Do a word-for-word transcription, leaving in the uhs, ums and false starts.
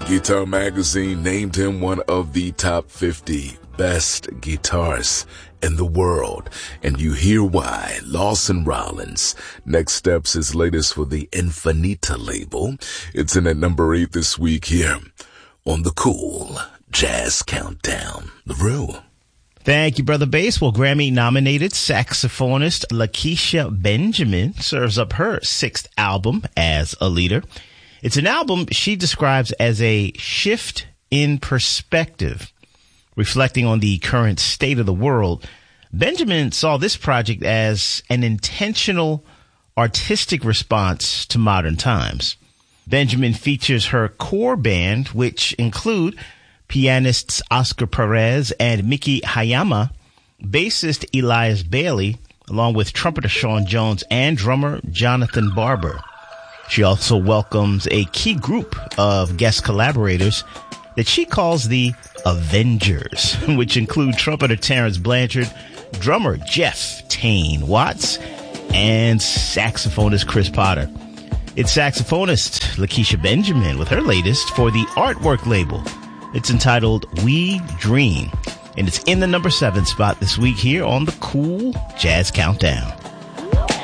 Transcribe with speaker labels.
Speaker 1: Guitar Magazine named him one of the top fifty best guitarists in the world. And you hear why. Lawson Rollins. Next Steps is latest for the Infinita label. It's in at number eight this week here on the Cool Jazz Countdown. The Rue.
Speaker 2: Thank you, Brother Bass. Well, Grammy-nominated saxophonist Lakecia Benjamin serves up her sixth album as a leader. It's an album she describes as a shift in perspective, reflecting on the current state of the world. Benjamin saw this project as an intentional artistic response to modern times. Benjamin features her core band, which include pianists Oscar Perez and Miki Hayama, bassist Elias Bailey, along with trumpeter Sean Jones and drummer Jonathan Barber. She also welcomes a key group of guest collaborators that she calls the Avengers, which include trumpeter Terrence Blanchard, drummer Jeff Tane Watts, and saxophonist Chris Potter. It's saxophonist Lakecia Benjamin with her latest for the Artwork label. It's entitled We Dream, and it's in the number seven spot this week here on the Cool Jazz Countdown.